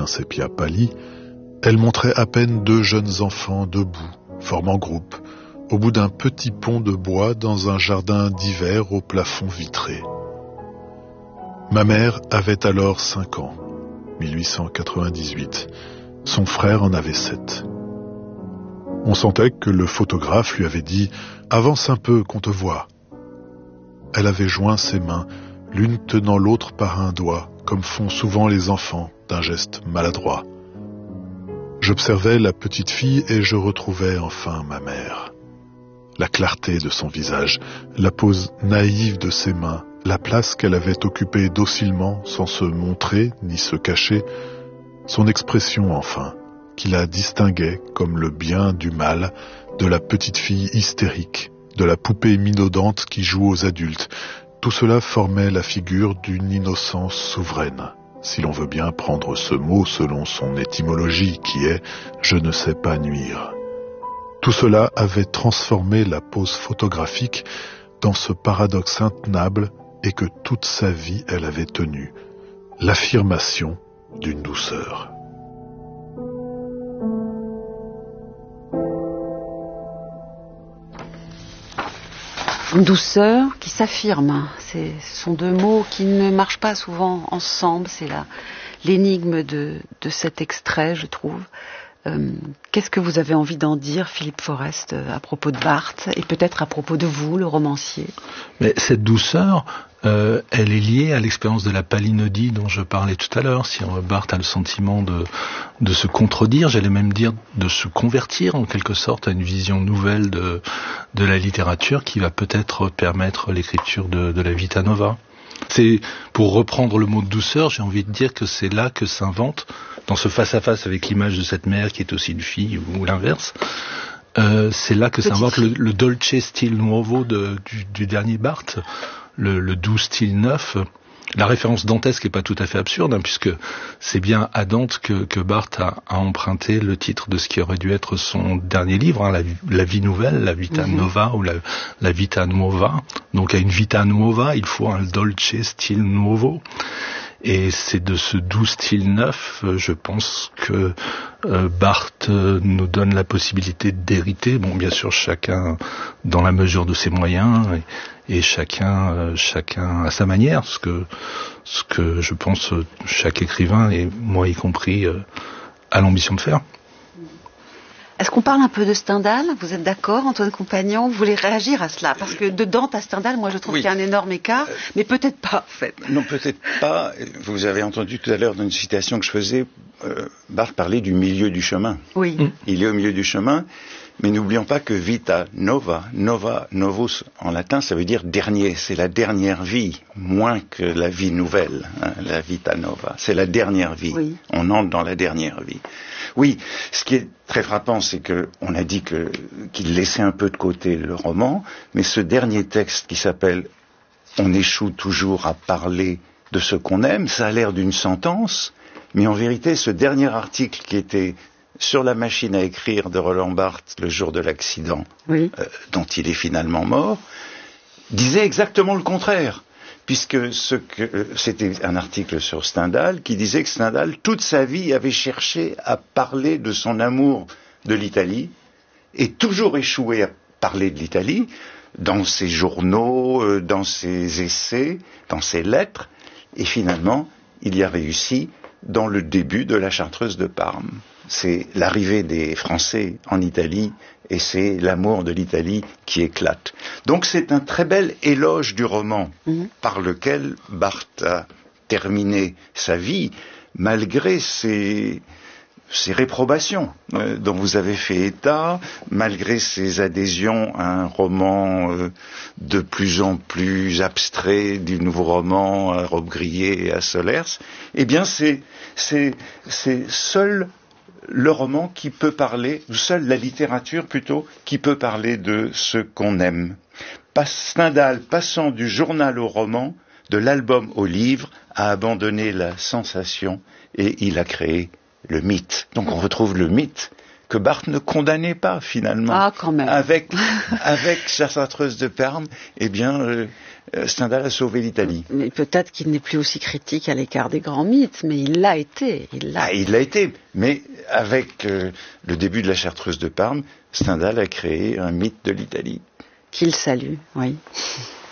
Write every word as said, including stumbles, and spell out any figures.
sépia pâli, elle montrait à peine deux jeunes enfants debout, formant groupe, au bout d'un petit pont de bois dans un jardin d'hiver au plafond vitré. Ma mère avait alors cinq ans, mille huit cent quatre-vingt-dix-huit. Son frère en avait sept. On sentait que le photographe lui avait dit « Avance un peu qu'on te voit ». Elle avait joint ses mains, l'une tenant l'autre par un doigt, comme font souvent les enfants, d'un geste maladroit. J'observais la petite fille et je retrouvais enfin ma mère. La clarté de son visage, la pose naïve de ses mains, la place qu'elle avait occupée docilement sans se montrer ni se cacher, son expression enfin, qui la distinguait comme le bien du mal, de la petite fille hystérique, de la poupée minaudante qui joue aux adultes, tout cela formait la figure d'une innocence souveraine, si l'on veut bien prendre ce mot selon son étymologie qui est « je ne sais pas nuire ». Tout cela avait transformé la pose photographique dans ce paradoxe intenable et que toute sa vie elle avait tenu, l'affirmation d'une douceur. Une douceur qui s'affirme. C'est, ce sont deux mots qui ne marchent pas souvent ensemble. C'est la, l'énigme de, de cet extrait, je trouve. Euh, qu'est-ce que vous avez envie d'en dire, Philippe Forest, à propos de Barthes et peut-être à propos de vous, le romancier? Mais cette douceur, euh, elle est liée à l'expérience de la palinodie dont je parlais tout à l'heure. Si Barthes a le sentiment de, de se contredire, j'allais même dire de se convertir en quelque sorte à une vision nouvelle de, de la littérature qui va peut-être permettre l'écriture de, de la Vita Nova. C'est, pour reprendre le mot de douceur, j'ai envie de dire que c'est là que s'invente, dans ce face-à-face avec l'image de cette mère qui est aussi une fille, ou, ou l'inverse, euh, c'est là que Petit s'invente le, le dolce stile nuovo de, du, du dernier Barthes, le, le doux style neuf. La référence dantesque n'est pas tout à fait absurde, hein, puisque c'est bien à Dante que, que Barthes a, a emprunté le titre de ce qui aurait dû être son dernier livre, hein, la, la vie nouvelle, la vita mm-hmm. nova ou la, la vita nuova. Donc à une vita nuova, il faut un dolce style nuovo. Et c'est de ce doux style neuf, je pense que euh, Barthes nous donne la possibilité d'hériter. Bon, bien sûr, chacun dans la mesure de ses moyens et, et chacun, euh, chacun à sa manière. Ce que, ce que je pense chaque écrivain et moi y compris euh, a l'ambition de faire. Est-ce qu'on parle un peu de Stendhal? Vous êtes d'accord, Antoine Compagnon? Vous voulez réagir à cela? Parce que de Dante à Stendhal, moi je trouve oui. qu'il y a un énorme écart, mais peut-être pas en fait. Non, peut-être pas. Vous avez entendu tout à l'heure dans une citation que je faisais, euh, Barthes parlait du milieu du chemin. Oui. Mmh. Il est au milieu du chemin, mais n'oublions pas que vita nova, nova, novus, en latin, ça veut dire dernier. C'est la dernière vie, moins que la vie nouvelle, hein, la vita nova. C'est la dernière vie. Oui. On entre dans la dernière vie. Oui, ce qui est très frappant, c'est que on a dit que, qu'il laissait un peu de côté le roman, mais ce dernier texte qui s'appelle « On échoue toujours à parler de ce qu'on aime », ça a l'air d'une sentence, mais en vérité, ce dernier article qui était sur la machine à écrire de Roland Barthes le jour de l'accident, oui. euh, dont il est finalement mort, disait exactement le contraire. Puisque ce que, euh, c'était un article sur Stendhal qui disait que Stendhal, toute sa vie, avait cherché à parler de son amour de l'Italie et toujours échoué à parler de l'Italie dans ses journaux, euh, dans ses essais, dans ses lettres, et finalement, il y a réussi dans le début de la Chartreuse de Parme. C'est l'arrivée des Français en Italie et c'est l'amour de l'Italie qui éclate. Donc c'est un très bel éloge du roman mmh. par lequel Barthes a terminé sa vie, malgré ses, ses réprobations euh, dont vous avez fait état, malgré ses adhésions à un roman euh, de plus en plus abstrait, du nouveau roman à Robbe-Grillet et à Solers. Eh bien c'est, c'est, c'est seul le roman qui peut parler, ou seule la littérature plutôt, qui peut parler de ce qu'on aime. Stendhal, passant du journal au roman, de l'album au livre, a abandonné la sensation et il a créé le mythe. Donc on retrouve le mythe que Barthes ne condamnait pas finalement. Ah, quand même. Avec, avec la Chartreuse de Parme, eh bien, euh, Stendhal a sauvé l'Italie. Mais peut-être qu'il n'est plus aussi critique à l'écart des grands mythes, mais il l'a été. Il l'a, ah, il l'a été. Mais avec euh, le début de la Chartreuse de Parme, Stendhal a créé un mythe de l'Italie. Qu'il salue, oui.